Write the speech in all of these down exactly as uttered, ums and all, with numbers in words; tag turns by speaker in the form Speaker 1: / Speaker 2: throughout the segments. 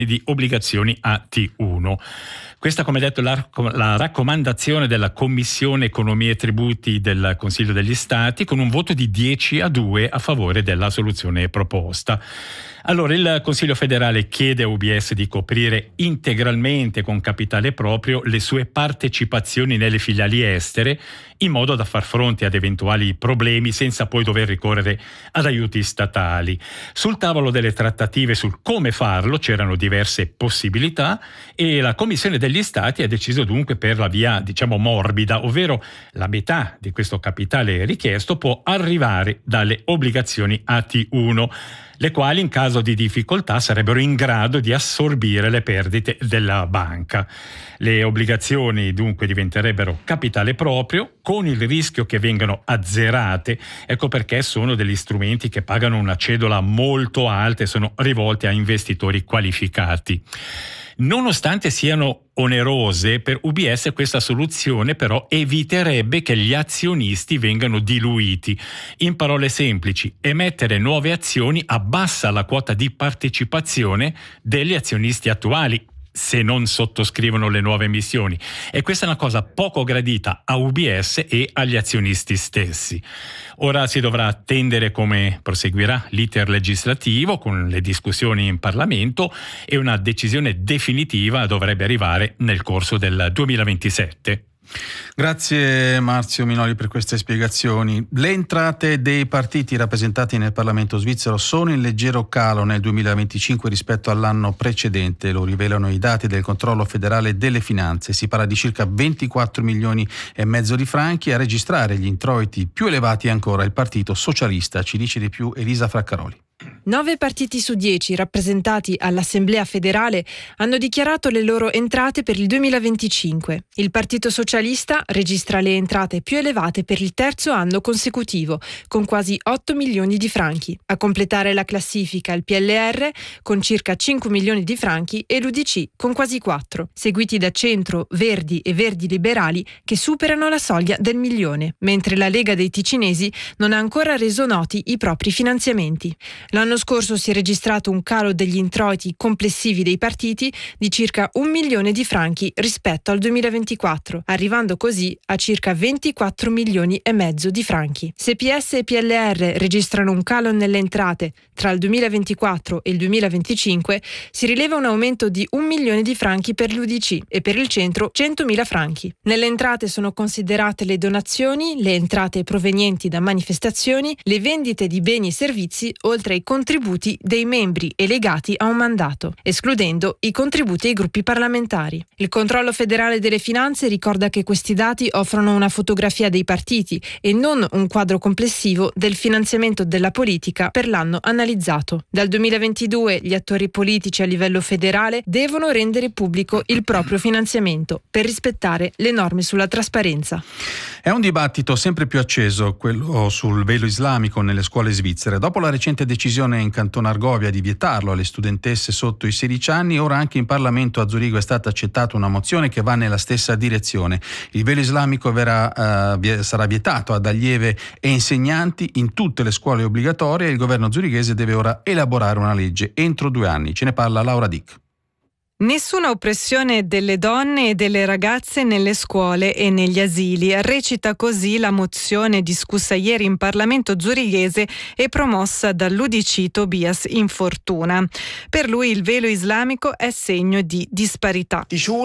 Speaker 1: di obbligazioni A T uno. Questa, come detto, la, la raccomandazione della Commissione Economia e Tributi del Consiglio degli Stati, con un voto di dieci a due a favore della soluzione proposta. Allora, il Consiglio federale chiede a U B S di coprire integralmente con capitale proprio le sue partecipazioni nelle filiali estere, in modo da far fronte ad eventuali problemi senza poi dover ricorrere ad aiuti statali. Sul tavolo delle trattative sul come farlo c'erano diverse possibilità e la Commissione degli Stati ha deciso dunque per la via, diciamo, morbida, ovvero la metà di questo capitale richiesto può arrivare dalle obbligazioni A T uno, le quali in caso di difficoltà sarebbero in grado di assorbire le perdite della banca. Le obbligazioni dunque diventerebbero capitale proprio, con il rischio che vengano azzerate. Ecco perché sono degli strumenti che pagano una cedola molto alta e sono rivolti a investitori qualificati. Nonostante siano onerose, per U B S questa soluzione però eviterebbe che gli azionisti vengano diluiti. In parole semplici, emettere nuove azioni abbassa la quota di partecipazione degli azionisti attuali, se non sottoscrivono le nuove emissioni, e questa è una cosa poco gradita a U B S e agli azionisti stessi. Ora si dovrà attendere come proseguirà l'iter legislativo con le discussioni in Parlamento e una decisione definitiva dovrebbe arrivare nel corso del duemilaventisette.
Speaker 2: Grazie Marzio Minoli per queste spiegazioni. Le entrate dei partiti rappresentati nel Parlamento svizzero sono in leggero calo nel duemilaventicinque rispetto all'anno precedente, lo rivelano i dati del controllo federale delle finanze. Si parla di circa ventiquattro milioni e mezzo di franchi. A registrare gli introiti più elevati è ancora il Partito Socialista. Ci dice di più Elisa Fraccaroli.
Speaker 3: Nove partiti su dieci rappresentati all'Assemblea federale hanno dichiarato le loro entrate per il duemilaventicinque. Il Partito Socialista registra le entrate più elevate per il terzo anno consecutivo, con quasi otto milioni di franchi. A completare la classifica il P L R con circa cinque milioni di franchi e l'U D C con quasi quattro, seguiti da Centro, Verdi e Verdi Liberali che superano la soglia del milione, mentre la Lega dei Ticinesi non ha ancora reso noti i propri finanziamenti. L'anno scorso si è registrato un calo degli introiti complessivi dei partiti di circa un milione di franchi rispetto al duemilaventiquattro, arrivando così a circa ventiquattro milioni e mezzo di franchi. Se P S e P L R registrano un calo nelle entrate tra il duemilaventiquattro e il duemilaventicinque, si rileva un aumento di un milione di franchi per l'U D C e per il centro centomila franchi. Nelle entrate sono considerate le donazioni, le entrate provenienti da manifestazioni, le vendite di beni e servizi, oltre ai contributi dei membri e legati a un mandato, escludendo i contributi ai gruppi parlamentari. Il controllo federale delle finanze ricorda che questi dati offrono una fotografia dei partiti e non un quadro complessivo del finanziamento della politica per l'anno analizzato. Dal duemilaventidue gli attori politici a livello federale devono rendere pubblico il proprio finanziamento per rispettare le norme sulla trasparenza.
Speaker 2: È un dibattito sempre più acceso quello sul velo islamico nelle scuole svizzere. Dopo la recente decisione in Canton Argovia di vietarlo alle studentesse sotto i sedici anni, ora anche in Parlamento a Zurigo è stata accettata una mozione che va nella stessa direzione. Il velo islamico verrà, uh, sarà vietato ad allieve e insegnanti in tutte le scuole obbligatorie e il governo zurighese deve ora elaborare una legge entro due anni. Ce ne parla Laura Dick.
Speaker 4: Nessuna oppressione delle donne e delle ragazze nelle scuole e negli asili. Recita così la mozione discussa ieri in Parlamento zurighese e promossa dall'U D C Tobias Infortuna. Per lui il velo islamico è segno di disparità.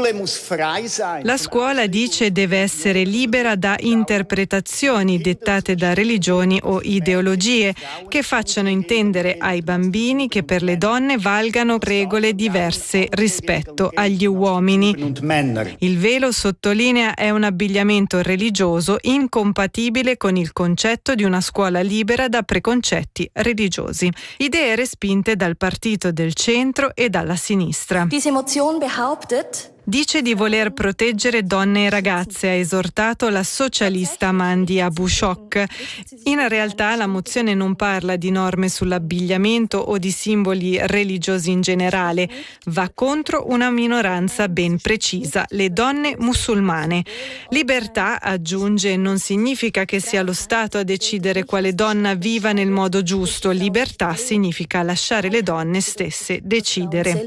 Speaker 4: La scuola, dice, deve essere libera da interpretazioni dettate da religioni o ideologie che facciano intendere ai bambini che per le donne valgano regole diverse rispetto rispetto agli uomini. Il velo, sottolinea, è un abbigliamento religioso incompatibile con il concetto di una scuola libera da preconcetti religiosi. Idee respinte dal partito del centro e dalla sinistra.
Speaker 5: Diese Motion behauptet,
Speaker 4: Dice di voler proteggere donne e ragazze, ha esortato la socialista Mandi Abushok. In realtà la mozione non parla di norme sull'abbigliamento o di simboli religiosi in generale, va contro una minoranza ben precisa, le donne musulmane. Libertà, aggiunge, non significa che sia lo Stato a decidere quale donna viva nel modo giusto, libertà significa lasciare le donne stesse decidere.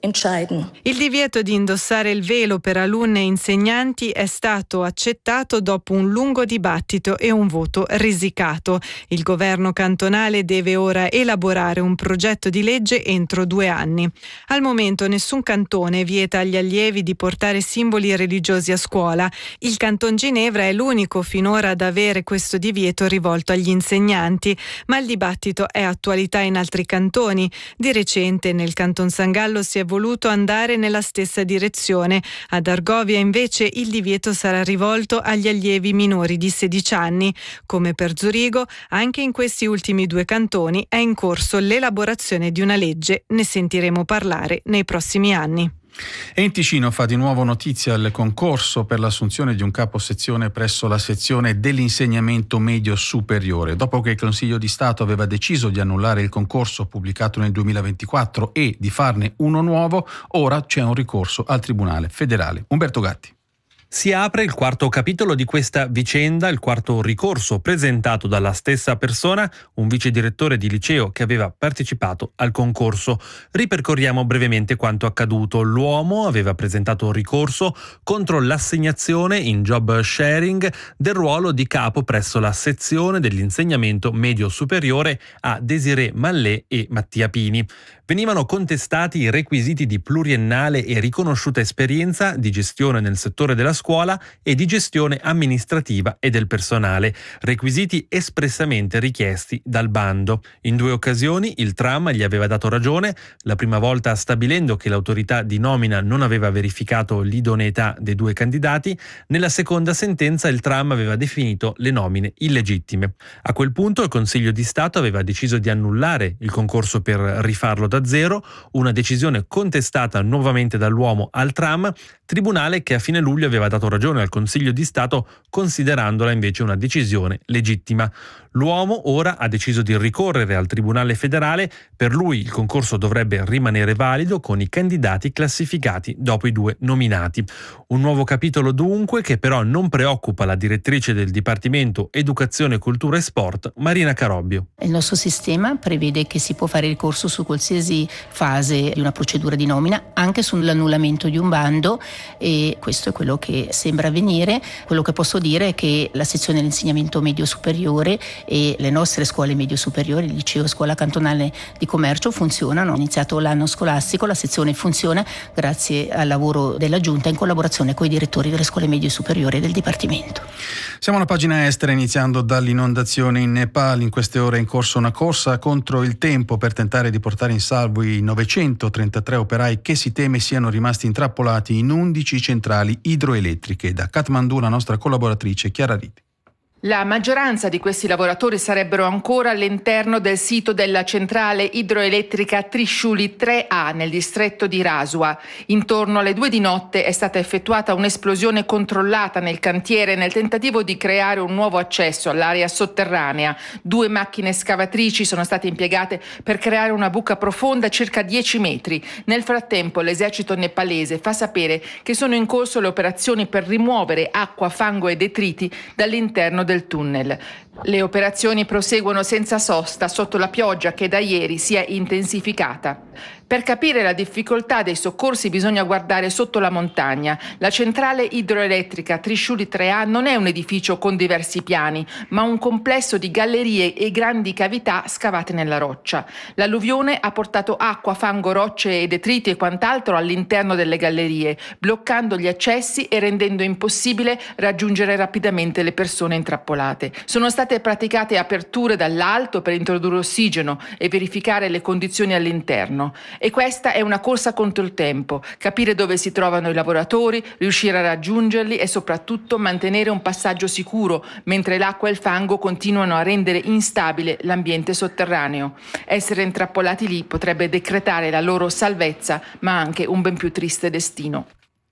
Speaker 5: entscheiden.
Speaker 4: Il divieto di indossare il velo per alunne e insegnanti è stato accettato dopo un lungo dibattito e un voto risicato. Il governo cantonale deve ora elaborare un progetto di legge entro due anni. Al momento nessun cantone vieta agli allievi di portare simboli religiosi a scuola. Il Canton Ginevra è l'unico finora ad avere questo divieto rivolto agli insegnanti, ma il dibattito è attualità in altri cantoni. Di recente nel Canton San Gallo si è voluto andare nella stessa direzione. Ad Argovia invece il divieto sarà rivolto agli allievi minori di sedici anni. Come per Zurigo, anche in questi ultimi due cantoni è in corso l'elaborazione di una legge. Ne sentiremo parlare nei prossimi anni.
Speaker 2: E in Ticino fa di nuovo notizia il concorso per l'assunzione di un capo sezione presso la sezione dell'insegnamento medio superiore. Dopo che il Consiglio di Stato aveva deciso di annullare il concorso pubblicato nel duemilaventiquattro e di farne uno nuovo, ora c'è un ricorso al Tribunale federale. Umberto Gatti.
Speaker 6: Si apre il quarto capitolo di questa vicenda, il quarto ricorso presentato dalla stessa persona, un vice direttore di liceo che aveva partecipato al concorso. Ripercorriamo brevemente quanto accaduto. L'uomo aveva presentato un ricorso contro l'assegnazione in job sharing del ruolo di capo presso la sezione dell'insegnamento medio superiore a Desirée Mallet e Mattia Pini. Venivano contestati i requisiti di pluriennale e riconosciuta esperienza di gestione nel settore della scuola e di gestione amministrativa e del personale, requisiti espressamente richiesti dal bando. In due occasioni il Tram gli aveva dato ragione, la prima volta stabilendo che l'autorità di nomina non aveva verificato l'idoneità dei due candidati, nella seconda sentenza il Tram aveva definito le nomine illegittime. A quel punto il Consiglio di Stato aveva deciso di annullare il concorso per rifarlo da zero, una decisione contestata nuovamente dall'uomo al Tram, tribunale che a fine luglio aveva dato ragione al Consiglio di Stato considerandola invece una decisione legittima. L'uomo ora ha deciso di ricorrere al Tribunale federale, per lui il concorso dovrebbe rimanere valido con i candidati classificati dopo i due nominati. Un nuovo capitolo dunque che però non preoccupa la direttrice del Dipartimento Educazione, Cultura e Sport, Marina Carobbio.
Speaker 7: Il nostro sistema prevede che si può fare ricorso su qualsiasi fase di una procedura di nomina, anche sull'annullamento di un bando, e questo è quello che sembra avvenire. Quello che posso dire è che la sezione dell'insegnamento medio superiore e le nostre scuole medio superiori, il liceo e scuola cantonale di commercio funzionano. È iniziato l'anno scolastico, la sezione funziona grazie al lavoro della Giunta in collaborazione con i direttori delle scuole medie superiori del Dipartimento.
Speaker 2: Siamo alla pagina estera, iniziando dall'inondazione in Nepal. In queste ore è in corso una corsa contro il tempo per tentare di portare in salvo i novecentotrentatré operai che si teme siano rimasti intrappolati in undici centrali idroelettriche. Da Kathmandu la nostra collaboratrice Chiara Riti.
Speaker 8: La maggioranza di questi lavoratori sarebbero ancora all'interno del sito della centrale idroelettrica Trishuli tre A nel distretto di Rasua. Intorno alle due di notte è stata effettuata un'esplosione controllata nel cantiere nel tentativo di creare un nuovo accesso all'area sotterranea. Due macchine scavatrici sono state impiegate per creare una buca profonda circa dieci metri. Nel frattempo l'esercito nepalese fa sapere che sono in corso le operazioni per rimuovere acqua, fango e detriti dall'interno del del tunnel. Le operazioni proseguono senza sosta sotto la pioggia che da ieri si è intensificata. Per capire la difficoltà dei soccorsi bisogna guardare sotto la montagna. La centrale idroelettrica Trishuli tre A non è un edificio con diversi piani, ma un complesso di gallerie e grandi cavità scavate nella roccia. L'alluvione ha portato acqua, fango, rocce e detriti e quant'altro all'interno delle gallerie, bloccando gli accessi e rendendo impossibile raggiungere rapidamente le persone intrappolate. Sono state praticate aperture dall'alto per introdurre ossigeno e verificare le condizioni all'interno. E questa è una corsa contro il tempo, capire dove si trovano i lavoratori, riuscire a raggiungerli e soprattutto mantenere un passaggio sicuro, mentre l'acqua e il fango continuano a rendere instabile l'ambiente sotterraneo. Essere intrappolati lì potrebbe decretare la loro salvezza, ma anche un ben più triste destino.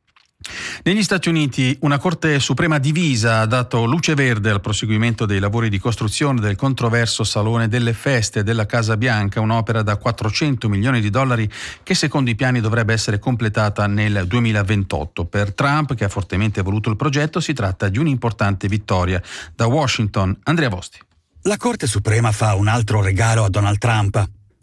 Speaker 2: Negli Stati Uniti una Corte Suprema divisa ha dato luce verde al proseguimento dei lavori di costruzione del controverso Salone delle Feste della Casa Bianca, un'opera da quattrocento milioni di dollari che secondo i piani dovrebbe essere completata nel duemilaventotto. Per Trump, che ha fortemente voluto il progetto, si tratta di un'importante vittoria. Da Washington, Andrea Vosti.
Speaker 9: La Corte Suprema fa un altro regalo a Donald Trump.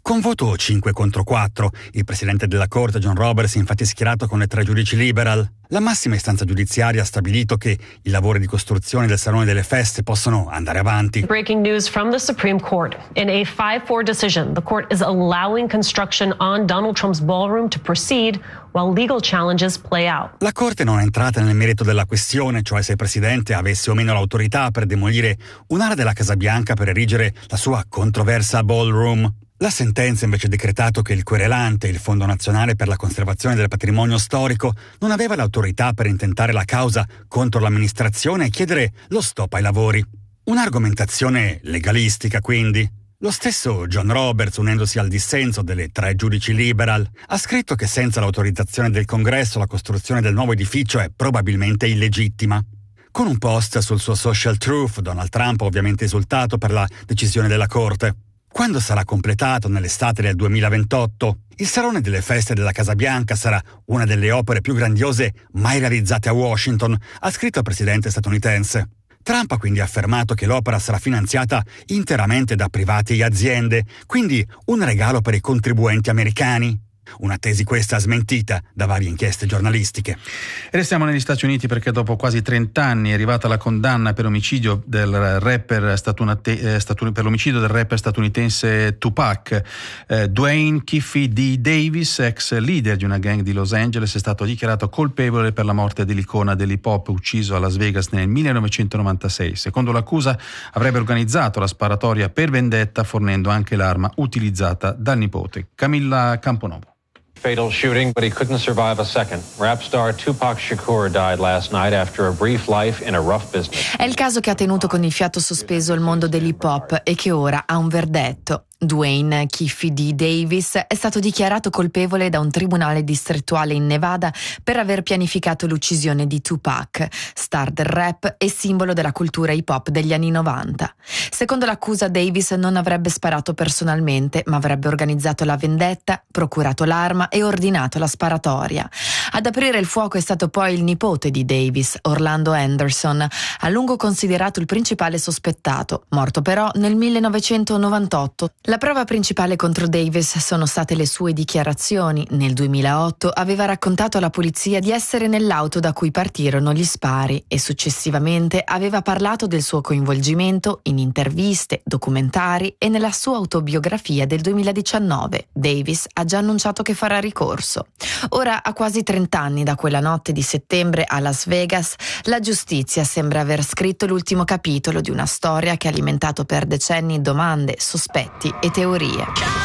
Speaker 9: Con voto cinque contro quattro, il presidente della Corte John Roberts è infatti schierato con le tre giudici liberal. La massima istanza giudiziaria ha stabilito che i lavori di costruzione del Salone delle Feste possono andare avanti.
Speaker 10: Breaking news from the Supreme Court. In a five four decision, the court is allowing construction on Donald Trump's ballroom to proceed while legal challenges play out.
Speaker 9: La Corte non è entrata nel merito della questione, cioè se il presidente avesse o meno l'autorità per demolire un'area della Casa Bianca per erigere la sua controversa ballroom. La sentenza invece ha decretato che il querelante, il Fondo Nazionale per la Conservazione del Patrimonio Storico, non aveva l'autorità per intentare la causa contro l'amministrazione e chiedere lo stop ai lavori. Un'argomentazione legalistica, quindi. Lo stesso John Roberts, unendosi al dissenso delle tre giudici liberal, ha scritto che senza l'autorizzazione del Congresso la costruzione del nuovo edificio è probabilmente illegittima. Con un post sul suo social truth, Donald Trump ha ovviamente esultato per la decisione della Corte. Quando sarà completato nell'estate del duemilaventotto, il Salone delle Feste della Casa Bianca sarà una delle opere più grandiose mai realizzate a Washington, ha scritto il presidente statunitense. Trump ha quindi affermato che l'opera sarà finanziata interamente da privati e aziende, quindi un regalo per i contribuenti americani. Una tesi questa smentita da varie inchieste giornalistiche.
Speaker 2: Restiamo negli Stati Uniti perché dopo quasi trenta anni è arrivata la condanna per omicidio del rapper statunate, eh, statu, per l'omicidio del rapper statunitense Tupac. Eh, Dwayne Kiffy D. Davis, ex leader di una gang di Los Angeles, è stato dichiarato colpevole per la morte dell'icona dell'hip hop ucciso a Las Vegas nel millenovecentonovantasei. Secondo l'accusa avrebbe organizzato la sparatoria per vendetta, fornendo anche l'arma utilizzata dal nipote. Camilla Camponovo.
Speaker 11: Fatal shooting, but he couldn't survive a second. Rap star Tupac Shakur died last night after a brief life in a rough business.
Speaker 12: È il caso che ha tenuto con il fiato sospeso il mondo dell'hip hop e che ora ha un verdetto. Dwayne Kiffy D. Davis è stato dichiarato colpevole da un tribunale distrettuale in Nevada per aver pianificato l'uccisione di Tupac, star del rap e simbolo della cultura hip hop degli anni novanta. Secondo l'accusa, Davis non avrebbe sparato personalmente, ma avrebbe organizzato la vendetta, procurato l'arma e ordinato la sparatoria. Ad aprire il fuoco è stato poi il nipote di Davis, Orlando Anderson, a lungo considerato il principale sospettato, morto però nel millenovecentonovantotto. La prova principale contro Davis sono state le sue dichiarazioni. Nel duemilaotto aveva raccontato alla polizia di essere nell'auto da cui partirono gli spari e successivamente aveva parlato del suo coinvolgimento in interviste, documentari e nella sua autobiografia del duemiladiciannove. Davis ha già annunciato che farà ricorso. Ora, a quasi trenta anni da quella notte di settembre a Las Vegas, la giustizia sembra aver scritto l'ultimo capitolo di una storia che ha alimentato per decenni domande, sospetti e teorie.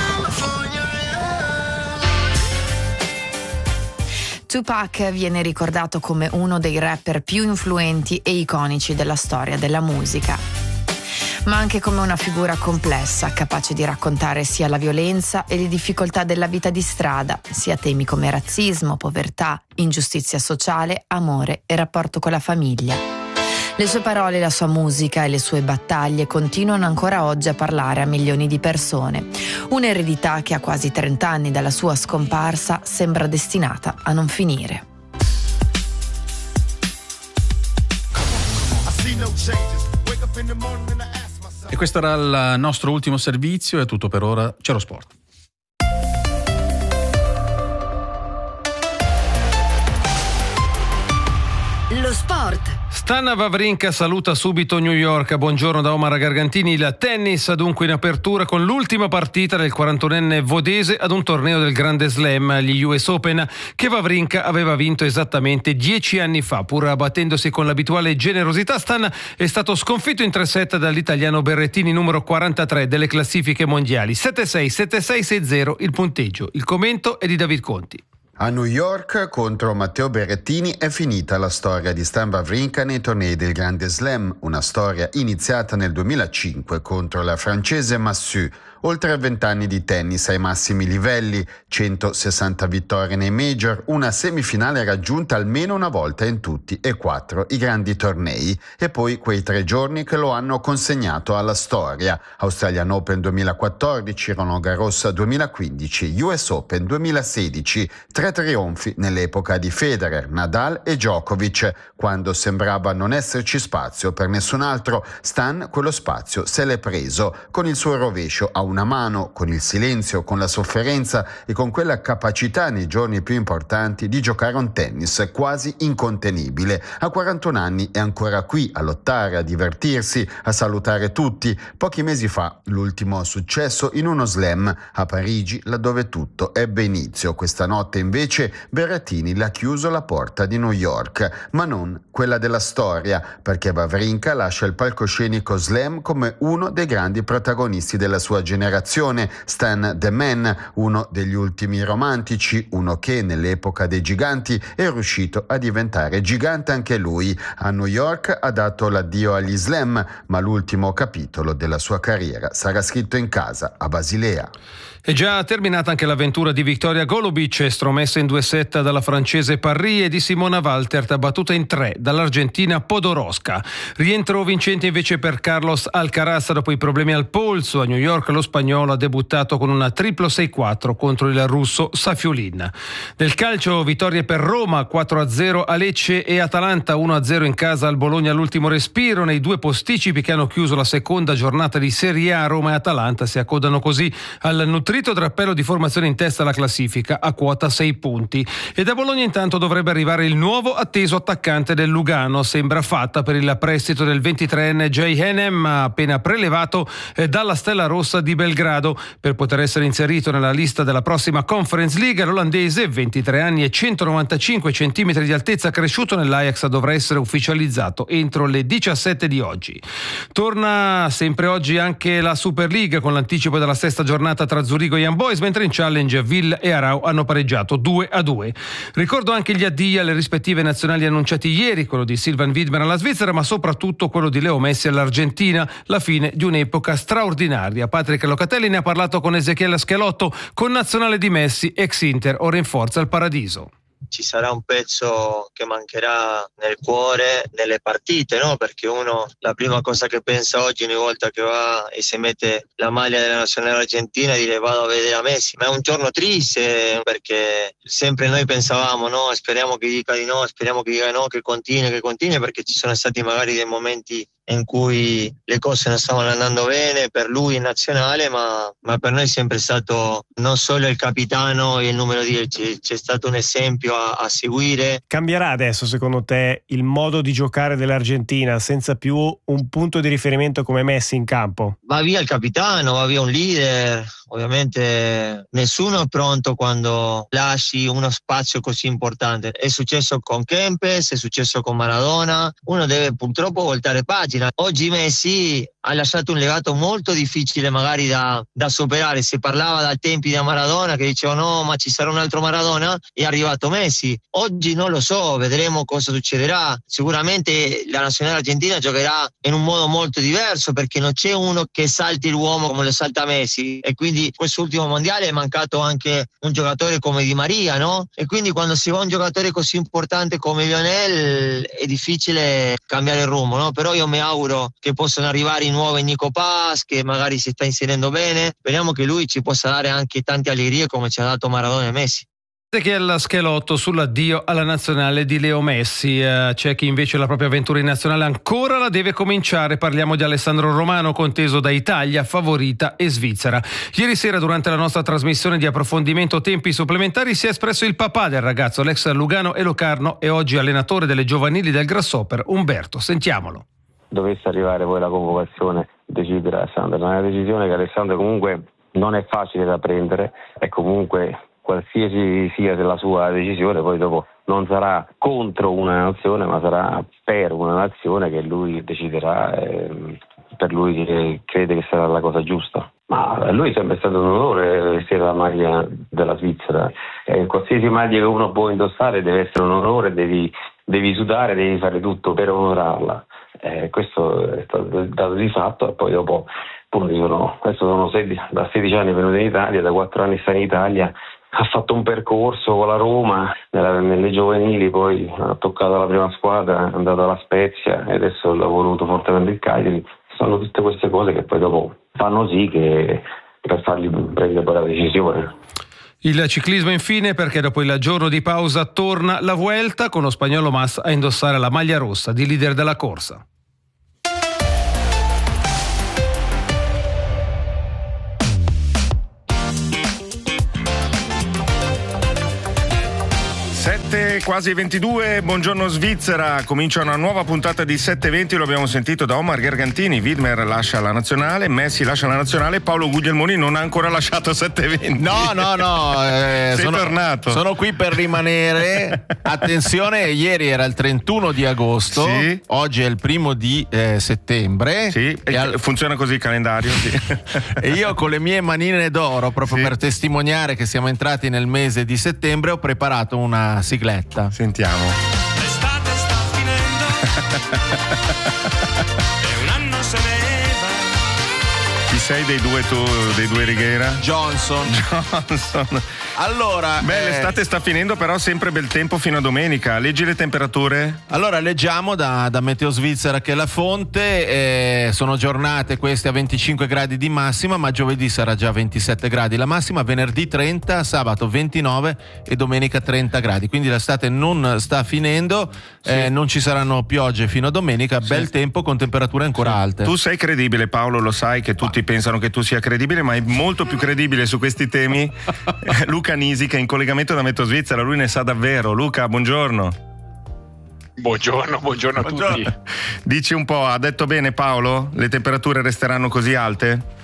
Speaker 12: Tupac viene ricordato come uno dei rapper più influenti e iconici della storia della musica, ma anche come una figura complessa, capace di raccontare sia la violenza e le difficoltà della vita di strada, sia temi come razzismo, povertà, ingiustizia sociale, amore e rapporto con la famiglia. Le sue parole, la sua musica e le sue battaglie continuano ancora oggi a parlare a milioni di persone. Un'eredità che a quasi trenta anni dalla sua scomparsa sembra destinata a non finire.
Speaker 2: E questo era il nostro ultimo servizio, è tutto per ora. C'è lo sport.
Speaker 13: Lo sport.
Speaker 6: Stan Wawrinka saluta subito New York. Buongiorno da Omar Gargantini. Il tennis dunque in apertura con l'ultima partita del quarantunenne vodese ad un torneo del Grande Slam, gli U S Open, che Wawrinka aveva vinto esattamente dieci anni fa. Pur battendosi con l'abituale generosità, Stan è stato sconfitto in tre set dall'italiano Berrettini, numero quarantatré delle classifiche mondiali. sette sei, sette sei, sei zero il punteggio. Il commento è di David Conti.
Speaker 14: A New York contro Matteo Berrettini è finita la storia di Stan Wawrinka nei tornei del Grande Slam, una storia iniziata nel duemilacinque contro la francese Massu. Oltre vent'anni di tennis ai massimi livelli, centosessanta vittorie nei major, una semifinale raggiunta almeno una volta in tutti e quattro i grandi tornei, e poi quei tre giorni che lo hanno consegnato alla storia: Australian Open duemilaquattordici, Roland Garros duemilaquindici, U S Open duemilasedici, tre trionfi nell'epoca di Federer, Nadal e Djokovic. Quando sembrava non esserci spazio per nessun altro, Stan quello spazio se l'è preso con il suo rovescio a un una mano, con il silenzio, con la sofferenza e con quella capacità nei giorni più importanti di giocare un tennis quasi incontenibile. A quarantuno anni è ancora qui a lottare, a divertirsi, a salutare tutti. Pochi mesi fa l'ultimo successo in uno slam a Parigi, laddove tutto ebbe inizio. Questa notte invece Berrettini l'ha chiuso la porta di New York, ma non quella della storia, perché Wawrinka lascia il palcoscenico slam come uno dei grandi protagonisti della sua generazione. Stan the Man, uno degli ultimi romantici, uno che nell'epoca dei giganti è riuscito a diventare gigante anche lui. A New York ha dato l'addio agli slam, ma l'ultimo capitolo della sua carriera sarà scritto in casa a Basilea.
Speaker 15: È già terminata anche l'avventura di Victoria Golubic, estromessa in due set dalla francese Parry, e di Simona Waltert, battuta in tre dall'argentina Podoroska. Rientro vincente invece per Carlos Alcaraz dopo i problemi al polso. A New York lo spagnolo ha debuttato con una triplo sei quattro contro il russo Safiulin. Del calcio, vittorie per Roma, quattro a zero a Lecce, e Atalanta uno a zero in casa al Bologna all'ultimo respiro. Nei due posticipi che hanno chiuso la seconda giornata di Serie A, Roma e Atalanta si accodano così al nutrito drappello di formazione in testa alla classifica a quota sei punti. E da Bologna intanto dovrebbe arrivare il nuovo atteso attaccante del Lugano. Sembra fatta per il prestito del ventitreenne Jay Hanem, appena prelevato dalla Stella Rossa di Belgrado. Per poter essere inserito nella lista della prossima Conference League, l'olandese, ventitré anni e centonovantacinque centimetri di altezza, cresciuto nell'Ajax, dovrà essere ufficializzato entro le diciassette di oggi. Torna sempre oggi anche la Super League con l'anticipo della sesta giornata tra Zurigo e Young Boys, mentre in Challenge Ville e Arau hanno pareggiato due a due. Ricordo anche gli addii alle rispettive nazionali annunciati ieri, quello di Sylvain Widmer alla Svizzera, ma soprattutto quello di Leo Messi all'Argentina, la fine di un'epoca straordinaria. Patrick Locatelli ne ha parlato con Ezechiel Schelotto, connazionale di Messi, ex Inter, ora in forza al Paradiso.
Speaker 16: Ci sarà un pezzo che mancherà nel cuore, nelle partite, no? Perché uno, la prima cosa che pensa oggi ogni volta che va e si mette la maglia della nazionale argentina, è dire vado a vedere a Messi. Ma è un giorno triste, perché sempre noi pensavamo, no? Speriamo che dica di no, speriamo che dica no, che continui, che continui, perché ci sono stati magari dei momenti in cui le cose non stavano andando bene per lui in nazionale, ma, ma per noi è sempre stato non solo il capitano e il numero dieci, c'è stato un esempio a, a seguire.
Speaker 17: Cambierà adesso secondo te il modo di giocare dell'Argentina senza più un punto di riferimento come Messi in campo?
Speaker 16: Va via il capitano, va via un leader. Ovviamente nessuno è pronto quando lasci uno spazio così importante. È successo con Kempes, è successo con Maradona. Uno deve purtroppo voltare pagina. Oggi Messi ha lasciato un legato molto difficile magari da, da superare. Si parlava dai tempi da Maradona, che diceva no, ma ci sarà un altro Maradona, è arrivato Messi. Oggi non lo so, vedremo cosa succederà. Sicuramente la nazionale argentina giocherà in un modo molto diverso, perché non c'è uno che salti l'uomo come lo salta Messi, e quindi quest'ultimo mondiale è mancato anche un giocatore come Di Maria, no? E quindi quando si va un giocatore così importante come Lionel è difficile cambiare il rumbo, no? Però io mi auguro che possano arrivare i nuovi Nico Paz, che magari si sta inserendo bene. Speriamo che lui ci possa dare anche tante allegrie come ci ha dato Maradona e Messi.
Speaker 15: Ezechiel Schelotto sull'addio alla nazionale di Leo Messi. Eh, c'è chi invece la propria avventura in nazionale ancora la deve cominciare. Parliamo di Alessandro Romano, conteso da Italia, favorita e Svizzera. Ieri sera, durante la nostra trasmissione di approfondimento tempi supplementari, si è espresso il papà del ragazzo, l'ex Lugano e Locarno e oggi allenatore delle giovanili del Grasshopper, Umberto. Sentiamolo.
Speaker 18: Dovesse arrivare poi la convocazione, decidere Alessandro. È una decisione che Alessandro comunque non è facile da prendere, e comunque qualsiasi sia la sua decisione, poi dopo non sarà contro una nazione, ma sarà per una nazione che lui deciderà, eh, per lui che crede che sarà la cosa giusta. Ma a lui è sempre stato un onore vestire la maglia della Svizzera. Eh, qualsiasi maglia che uno può indossare deve essere un onore, devi, devi sudare, devi fare tutto per onorarla. Eh, questo è stato dato di fatto, e poi dopo appunto sono, adesso sono sedici, da sedici anni venuto in Italia, da quattro anni sta in Italia. Ha fatto un percorso con la Roma, nella, nelle giovanili, poi ha toccato la prima squadra, è andato alla Spezia e adesso ha voluto fortemente il Cagliari. Sono tutte queste cose che poi dopo fanno sì che per fargli prendere poi la decisione.
Speaker 15: Il ciclismo infine, perché dopo il giorno di pausa torna la Vuelta con lo spagnolo Mas a indossare la maglia rossa di leader della corsa.
Speaker 19: sette, quasi ventidue, buongiorno Svizzera, comincia una nuova puntata di sette venti, lo abbiamo sentito da Omar Gargantini, Widmer lascia la nazionale, Messi lascia la nazionale, Paolo Guglielmoni non ha ancora lasciato sette venti.
Speaker 20: No, no, no, eh,
Speaker 19: sei
Speaker 20: sono,
Speaker 19: tornato.
Speaker 20: Sono qui per rimanere. Attenzione, ieri era il trentuno di agosto, sì. Oggi è il primo di eh, settembre.
Speaker 19: Sì, e al... funziona così il calendario, sì.
Speaker 20: E io con le mie manine d'oro, proprio sì. per testimoniare che siamo entrati nel mese di settembre, ho preparato una sigletta.
Speaker 19: Sentiamo.
Speaker 21: L'estate sta finendo e un anno se ne va.
Speaker 19: Chi sei dei due tu, dei due Righiera?
Speaker 20: Johnson.
Speaker 19: Johnson.
Speaker 20: Allora,
Speaker 19: beh,
Speaker 20: eh...
Speaker 19: l'estate sta finendo, però sempre bel tempo fino a domenica. Leggi le temperature?
Speaker 20: Allora, leggiamo da, da Meteo Svizzera che è la fonte, eh, sono giornate queste a venticinque gradi di massima, ma giovedì sarà già ventisette gradi la massima, venerdì trenta, sabato ventinove e domenica trenta gradi. Quindi l'estate non sta finendo, sì. eh, non ci saranno piogge fino a domenica, sì. Bel tempo con temperature ancora sì. alte.
Speaker 19: Tu sei credibile, Paolo, lo sai che tutti ah. pensano che tu sia credibile, ma è molto più credibile su questi temi Luca Nisi, che è in collegamento da Meteo Svizzera, lui ne sa davvero. Luca, buongiorno.
Speaker 22: Buongiorno, buongiorno a buongiorno. tutti.
Speaker 19: Dici un po', ha detto bene Paolo? Le temperature resteranno così alte?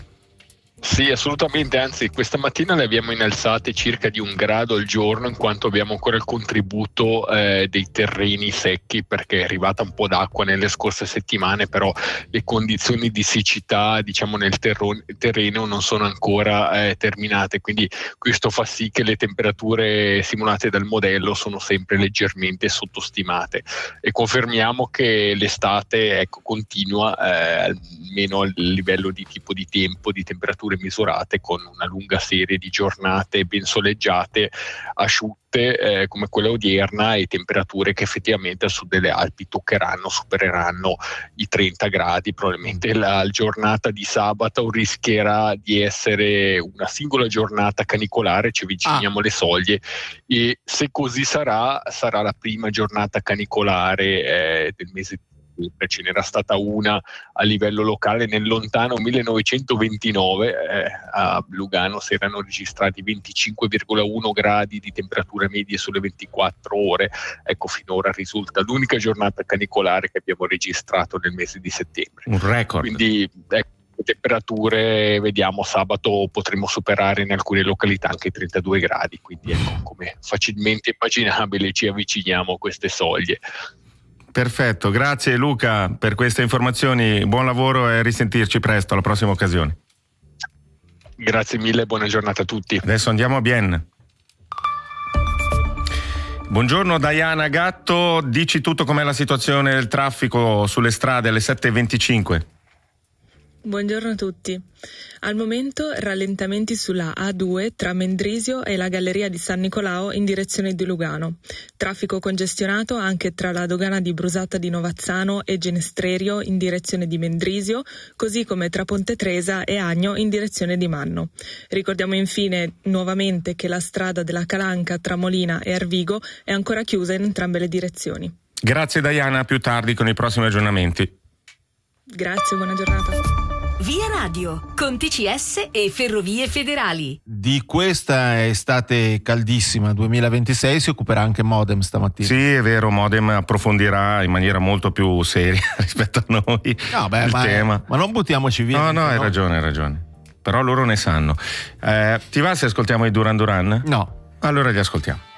Speaker 22: Sì, assolutamente, anzi questa mattina le abbiamo innalzate circa di un grado al giorno, in quanto abbiamo ancora il contributo eh, dei terreni secchi, perché è arrivata un po' d'acqua nelle scorse settimane, però le condizioni di siccità, diciamo, nel terro- terreno non sono ancora eh, terminate, quindi questo fa sì che le temperature simulate dal modello sono sempre leggermente sottostimate, e confermiamo che l'estate, ecco, continua eh, almeno a livello di tipo di tempo, di temperature misurate, con una lunga serie di giornate ben soleggiate, asciutte eh, come quella odierna, e temperature che effettivamente al sud delle Alpi toccheranno, supereranno i trenta gradi. Probabilmente la giornata di sabato rischierà di essere una singola giornata canicolare, ci avviciniamo ah. alle soglie, e se così sarà, sarà la prima giornata canicolare eh, del mese di ce n'era stata una a livello locale nel lontano millenovecentoventinove, eh, a Lugano si erano registrati venticinque virgola uno gradi di temperature medie sulle ventiquattro ore. Ecco, finora risulta l'unica giornata canicolare che abbiamo registrato nel mese di settembre.
Speaker 19: Un record.
Speaker 22: Quindi ecco, le temperature, vediamo, sabato potremo superare in alcune località anche i trentadue gradi, quindi ecco, come facilmente immaginabile ci avviciniamo a queste soglie.
Speaker 19: Perfetto, grazie Luca per queste informazioni, buon lavoro e risentirci presto, alla prossima occasione.
Speaker 22: Grazie mille, buona giornata a tutti.
Speaker 19: Adesso andiamo a Bienne. Buongiorno Diana Gatto, dici tutto com'è la situazione del traffico sulle strade alle sette e venticinque.
Speaker 23: Buongiorno a tutti. Al momento rallentamenti sulla A due tra Mendrisio e la Galleria di San Nicolao in direzione di Lugano. Traffico congestionato anche tra la dogana di Brusata di Novazzano e Genestrerio in direzione di Mendrisio, così come tra Ponte Tresa e Agno in direzione di Manno. Ricordiamo infine nuovamente che la strada della Calanca tra Molina e Arvigo è ancora chiusa in entrambe le direzioni.
Speaker 19: Grazie Diana, a più tardi con i prossimi aggiornamenti.
Speaker 23: Grazie, buona giornata.
Speaker 13: Via Radio, con T C S e Ferrovie Federali.
Speaker 20: Di questa estate caldissima duemilaventisei si occuperà anche Modem stamattina.
Speaker 19: Sì, è vero, Modem approfondirà in maniera molto più seria rispetto a noi
Speaker 20: no, beh,
Speaker 19: il
Speaker 20: ma,
Speaker 19: tema.
Speaker 20: Ma non buttiamoci via.
Speaker 19: No, no, hai no. ragione, hai ragione. Però loro ne sanno. Eh, ti va se ascoltiamo i Duran Duran?
Speaker 20: No.
Speaker 19: Allora li ascoltiamo.